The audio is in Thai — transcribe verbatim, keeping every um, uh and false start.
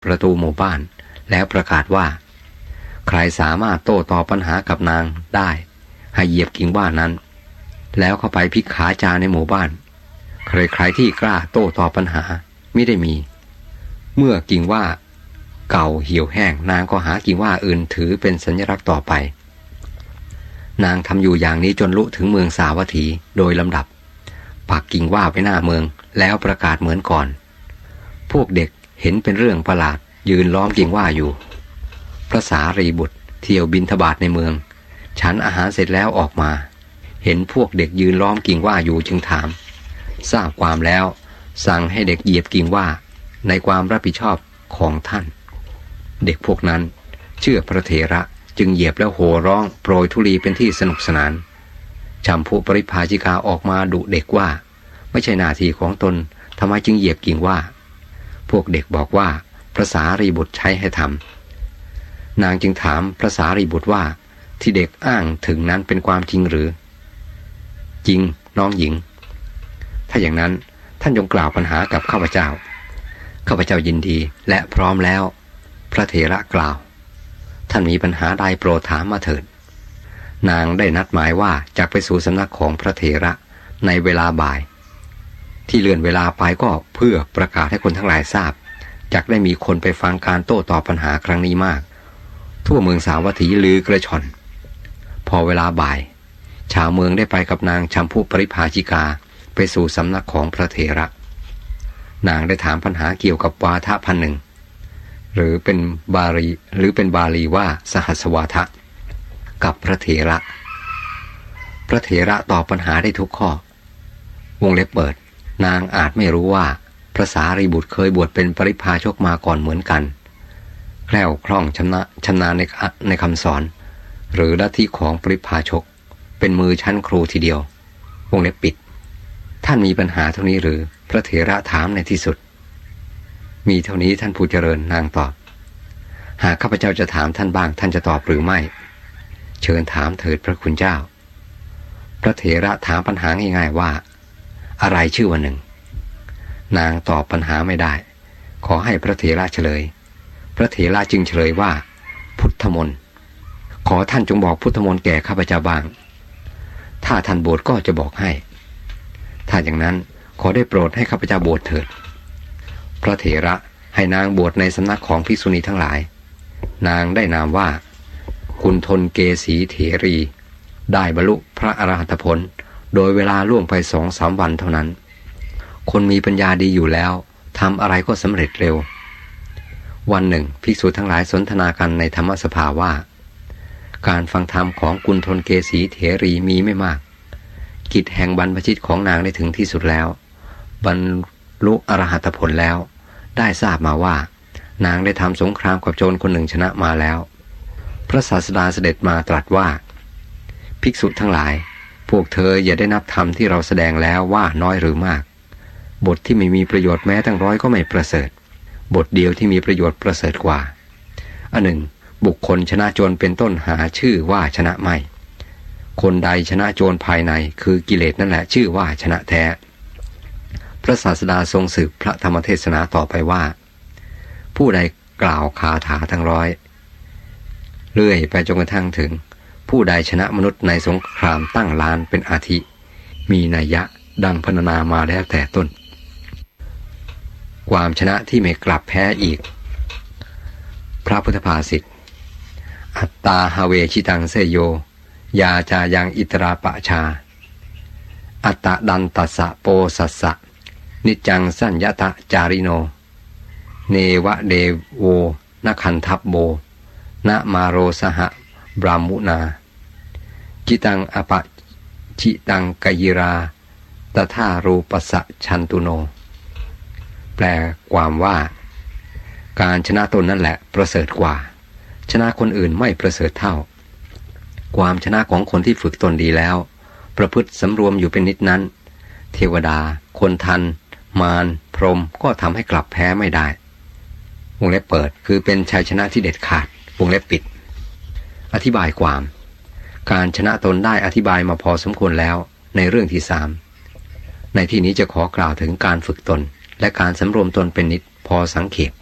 ประตูหมู่บ้านแล้วประกาศว่าใครสามารถโต้ตอบปัญหากับนางได้ให้เหยียบกิ่งว่านั้นแล้วเข้าไปพลิกขาจาในหมู่บ้านใครๆที่กล้าโต้ตอบปัญหาไม่ได้มีเมื่อกิ่งว่าเก่าเหี่ยวแห้งนางก็หากิ่งว่าอื่นถือเป็นสัญลักษณ์ต่อไปนางทำอยู่อย่างนี้จนลุถึงเมืองสาวัตถีโดยลำดับปักกิ่งว่าไว้หน้าเมืองแล้วประกาศเหมือนก่อนพวกเด็กเห็นเป็นเรื่องประหลาดยืนล้อมกิ่งว่าอยู่พระสารีบุตรเที่ยวบิณฑบาตในเมืองฉันอาหารเสร็จแล้วออกมาเห็นพวกเด็กยืนล้อมกิ่งว่าอยู่จึงถามทราบความแล้วสั่งให้เด็กเหยียบกิ่งว่าในความรับผิดชอบของท่านเด็กพวกนั้นเชื่อพระเถระจึงเหยียบแล้วโห่ร้องโปรยธุลีเป็นที่สนุกสนานชัมพูปริภาชิกาออกมาดุเด็กว่าไม่ใช่หน้าที่ของตนทำไมจึงเหยียบกิ่งว่าพวกเด็กบอกว่าพระสารีบุตรใช้ให้ทำนางจึงถามพระสารีบุตรว่าที่เด็กอ้างถึงนั้นเป็นความจริงหรือจริงน้องหญิงถ้าอย่างนั้นท่านจงกล่าวปัญหากับข้าพเจ้าข้าพเจ้ายินดีและพร้อมแล้วพระเถระกล่าวท่านมีปัญหาใดโปรดถามมาเถิดนางได้นัดหมายว่าจะไปสู่สำนักของพระเถระในเวลาบ่ายที่เลื่อนเวลาไปก็เพื่อประกาศให้คนทั้งหลายทราบจักได้มีคนไปฟังการโต้ตอบปัญหาครั้งนี้มากทั่วเมืองสาวัตถีลือกระชอนพอเวลาบ่ายชาวเมืองได้ไปกับนางชัมพูปริภาชิกาไปสู่สำนักของพระเถระนางได้ถามปัญหาเกี่ยวกับวาทะพันหนึ่งหรือเป็นบาลีหรือเป็นบาลีว่าสหัสวาทะกับพระเถระพระเถระตอบปัญหาได้ทุกข้อวงเล็บเปิดนางอาจไม่รู้ว่าพระสารีบุตรเคยบวชเป็นปริพาชกมาก่อนเหมือนกันแคล่วคล่องชำนาญชำนาญในในคำสอนหรือลัทธิของปริพาชกเป็นมือชั้นครูทีเดียววงเล็บปิดท่านมีปัญหาเท่านี้หรือพระเถระถามในที่สุดมีเท่านี้ท่านผู้เจริญนางตอบหากข้าพเจ้าจะถามท่านบ้างท่านจะตอบหรือไม่เชิญถามเถิดพระคุณเจ้าพระเถระถามปัญหาง่ายๆว่าอะไรชื่อว่าหนึ่งนางตอบปัญหาไม่ได้ขอให้พระเถระเฉลยพระเถระจึงเฉลยว่าพุทธมนต์ขอท่านจงบอกพุทธมนต์แก่ข้าพเจ้าบ้างถ้าท่านบวชก็จะบอกให้ถ้าอย่างนั้นขอได้โปรดให้ข้าพเจ้าบวชเถิดพระเถระให้นางบวชในสำนักของภิกษุณีทั้งหลายนางได้นามว่ากุณฑลเกสีเถรีได้บรรลุพระอรหันตผลโดยเวลาล่วงไปสองสามวันเท่านั้นคนมีปัญญาดีอยู่แล้วทำอะไรก็สำเร็จเร็ววันหนึ่งภิกษุทั้งหลายสนทนากันในธรรมสภาว่าการฟังธรรมของกุณฑลเกสีเถรีมีไม่มากกิจแห่งบรรพชิตของนางได้ถึงที่สุดแล้วบรรลุอรหัตผลแล้วได้ทราบมาว่านางได้ทำสงครามกับโจรคนหนึ่งชนะมาแล้วพระศาสดาเสด็จมาตรัสว่าภิกษุทั้งหลายพวกเธออย่าได้นับธรรมที่เราแสดงแล้วว่าน้อยหรือมากบทที่ไม่มีประโยชน์แม้ตั้งร้อยก็ไม่ประเสริฐบทเดียวที่มีประโยชน์ประเสริฐกว่าอันหนึ่งบุคคลชนะโจรเป็นต้นหาชื่อว่าชนะไม่คนใดชนะโจรภายในคือกิเลสนั่นแหละชื่อว่าชนะแท้พระศาสดาทรงสืบพระธรรมเทศนาต่อไปว่าผู้ใดกล่าวคาถาทั้งร้อยเรื่อยไปจนกระทั่งถึงผู้ใดชนะมนุษย์ในสงครามตั้งล้านเป็นอาทิมีนัยยะดังพรรณนามาแล้วแต่ต้นความชนะที่ไม่กลับแพ้อีกพระพุทธภาษิตอัตตาหเวชิตังเสยโยยาจายังอิตราปะชาอัตตะดันตัสสะโปสัสสะนิจจังสัญญตะจาริโนเนวะเดโวนคันทัพโบนะมาโรสหะบรามุนาจิตังอปะจิตังกยิราตถารูปสะชันตุโนแปลความว่าการชนะตนนั่นแหละประเสริฐกว่าชนะคนอื่นไม่ประเสริฐเท่าความชนะของคนที่ฝึกตนดีแล้วประพฤติสำรวมอยู่เป็นนิดนั้นเทวดาคนทันมารพรหมก็ทำให้กลับแพ้ไม่ได้วงเล็บเปิดคือเป็นชัยชนะที่เด็ดขาดวงเล็บปิดอธิบายความการชนะตนได้อธิบายมาพอสมควรแล้วในเรื่องที่สามในที่นี้จะขอกล่าวถึงการฝึกตนและการสำรวมตนเป็นนิดพอสังเขป